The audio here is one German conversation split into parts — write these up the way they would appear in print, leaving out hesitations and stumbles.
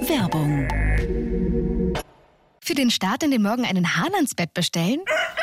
Werbung. Für den Start in den Morgen einen Hahn ans Bett bestellen?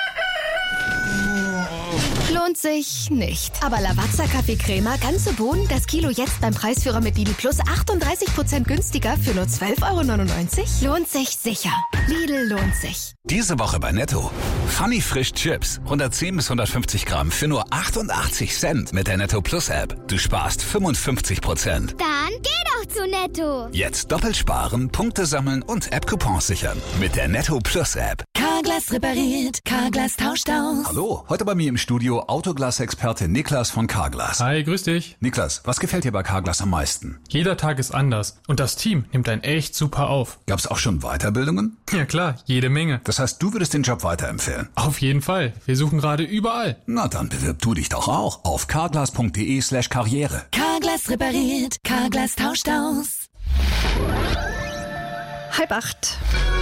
Lohnt sich nicht. Aber Lavazza Kaffeecrema, ganze Bohnen, das Kilo jetzt beim Preisführer mit Lidl Plus 38% günstiger für nur 12,99 €? Lohnt sich sicher. Lidl lohnt sich. Diese Woche bei Netto. Funny Frisch Chips. 110 bis 150 Gramm für nur 88 Cent mit der Netto Plus App. Du sparst 55%. Dann geh doch zu Netto. Jetzt doppelt sparen, Punkte sammeln und App-Coupons sichern. Mit der Netto Plus App. Carglass repariert, Carglass tauscht aus. Hallo, heute bei mir im Studio Autoglas-Experte Niklas von Carglass. Hi, grüß dich. Niklas, was gefällt dir bei Carglass am meisten? Jeder Tag ist anders und das Team nimmt einen echt super auf. Gab's auch schon Weiterbildungen? Ja klar, jede Menge. Das heißt, du würdest den Job weiterempfehlen? Auf jeden Fall. Wir suchen gerade überall. Na, dann bewirb du dich doch auch auf carglass.de/karriere. Carglass repariert, Carglass tauscht aus. 7:30.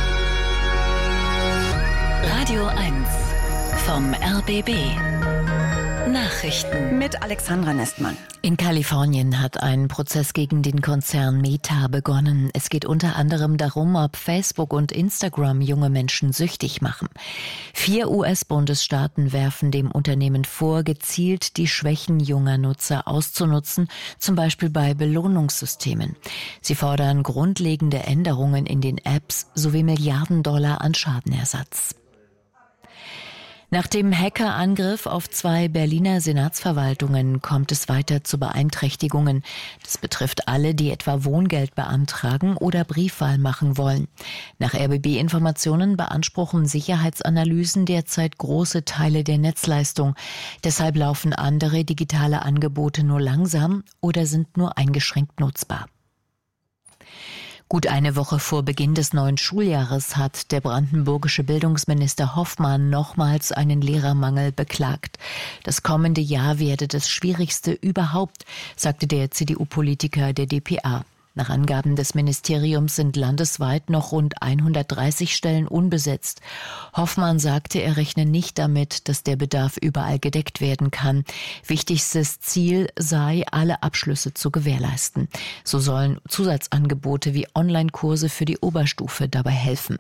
Radio 1 vom RBB. Nachrichten. Mit Alexandra Nestmann. In Kalifornien hat ein Prozess gegen den Konzern Meta begonnen. Es geht unter anderem darum, ob Facebook und Instagram junge Menschen süchtig machen. 4 US-Bundesstaaten werfen dem Unternehmen vor, gezielt die Schwächen junger Nutzer auszunutzen, zum Beispiel bei Belohnungssystemen. Sie fordern grundlegende Änderungen in den Apps sowie $Milliarden an Schadenersatz. Nach dem Hackerangriff auf 2 Berliner Senatsverwaltungen kommt es weiter zu Beeinträchtigungen. Das betrifft alle, die etwa Wohngeld beantragen oder Briefwahl machen wollen. Nach RBB-Informationen beanspruchen Sicherheitsanalysen derzeit große Teile der Netzleistung. Deshalb laufen andere digitale Angebote nur langsam oder sind nur eingeschränkt nutzbar. Gut eine Woche vor Beginn des neuen Schuljahres hat der brandenburgische Bildungsminister Hoffmann nochmals einen Lehrermangel beklagt. Das kommende Jahr werde das schwierigste überhaupt, sagte der CDU-Politiker der dpa. Nach Angaben des Ministeriums sind landesweit noch rund 130 Stellen unbesetzt. Hoffmann sagte, er rechne nicht damit, dass der Bedarf überall gedeckt werden kann. Wichtigstes Ziel sei, alle Abschlüsse zu gewährleisten. So sollen Zusatzangebote wie Online-Kurse für die Oberstufe dabei helfen.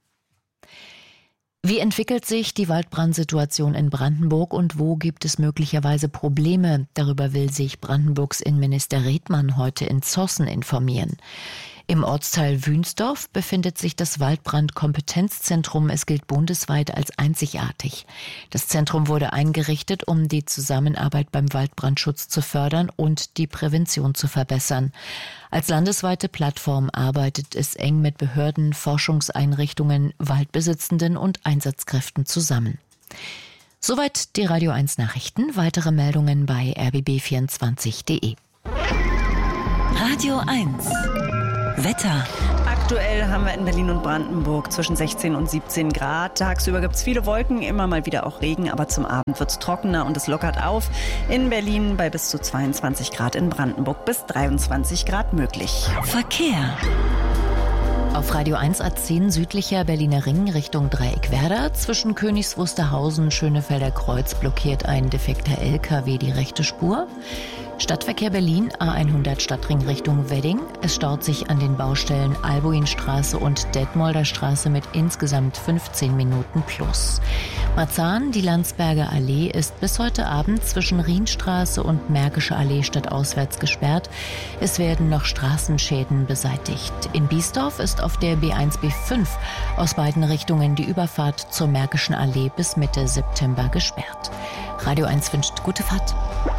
Wie entwickelt sich die Waldbrandsituation in Brandenburg und wo gibt es möglicherweise Probleme? Darüber will sich Brandenburgs Innenminister Redmann heute in Zossen informieren. Im Ortsteil Wünsdorf befindet sich das Waldbrandkompetenzzentrum. Es gilt bundesweit als einzigartig. Das Zentrum wurde eingerichtet, um die Zusammenarbeit beim Waldbrandschutz zu fördern und die Prävention zu verbessern. Als landesweite Plattform arbeitet es eng mit Behörden, Forschungseinrichtungen, Waldbesitzenden und Einsatzkräften zusammen. Soweit die Radio 1 Nachrichten. Weitere Meldungen bei rbb24.de. Radio 1 Wetter. Aktuell haben wir in Berlin und Brandenburg zwischen 16 und 17 Grad. Tagsüber gibt es viele Wolken, immer mal wieder auch Regen, aber zum Abend wird es trockener und es lockert auf. In Berlin bei bis zu 22 Grad, in Brandenburg bis 23 Grad möglich. Verkehr. Auf Radio 1 A10 südlicher Berliner Ring Richtung Dreieckwerder. Zwischen Königs Wusterhausen und Schönefelder Kreuz blockiert ein defekter LKW die rechte Spur. Stadtverkehr Berlin, A100 Stadtring Richtung Wedding. Es staut sich an den Baustellen Albuinstraße und Detmolder Straße mit insgesamt 15 Minuten plus. Marzahn, die Landsberger Allee, ist bis heute Abend zwischen Rienstraße und Märkische Allee stadtauswärts gesperrt. Es werden noch Straßenschäden beseitigt. In Biesdorf ist auf der B1-B5 aus beiden Richtungen die Überfahrt zur Märkischen Allee bis Mitte September gesperrt. Radio 1 wünscht gute Fahrt.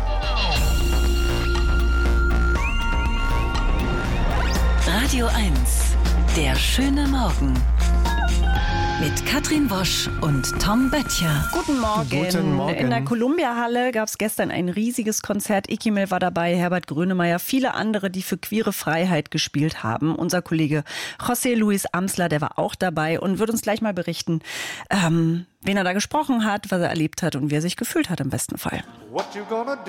Radio 1, der schöne Morgen. Mit Katrin Wosch und Tom Böttcher. Guten Morgen. Guten Morgen. In der Columbia-Halle gab es gestern ein riesiges Konzert. Ikimel war dabei, Herbert Grönemeyer, viele andere, die für queere Freiheit gespielt haben. Unser Kollege José Luis Amsler, der war auch dabei und wird uns gleich mal berichten, wen er da gesprochen hat, was er erlebt hat und wie er sich gefühlt hat im besten Fall.